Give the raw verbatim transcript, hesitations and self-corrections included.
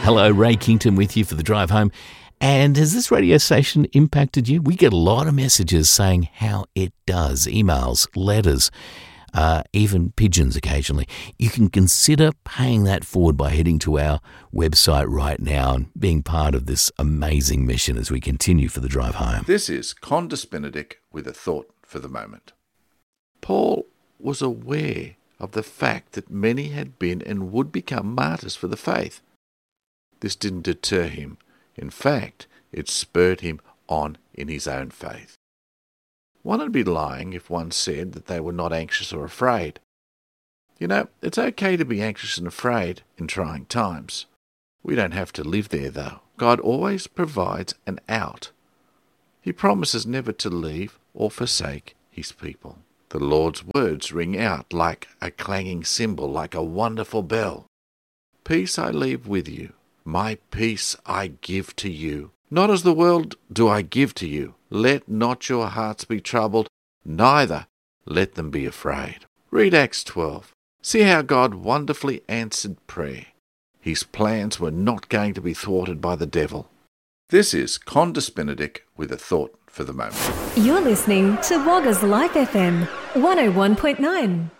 Hello, Ray Kington with you for the drive home. And has this radio station impacted you? We get a lot of messages saying how it does. Emails, letters, uh, even pigeons occasionally. You can consider paying that forward by heading to our website right now and being part of this amazing mission as we continue for the drive home. This is Condis Benedict with a thought for the moment. Paul was aware of the fact that many had been and would become martyrs for the faith. This didn't deter him. In fact, it spurred him on in his own faith. One would be lying if one said that they were not anxious or afraid. You know, it's okay to be anxious and afraid in trying times. We don't have to live there, though. God always provides an out. He promises never to leave or forsake his people. The Lord's words ring out like a clanging cymbal, like a wonderful bell. Peace I leave with you. My peace I give to you. Not as the world do I give to you. Let not your hearts be troubled, neither let them be afraid. Read Acts twelve. See how God wonderfully answered prayer. His plans were not going to be thwarted by the devil. This is Condis Benedict with a thought for the moment. You're listening to Wagga's Life F M one oh one point nine.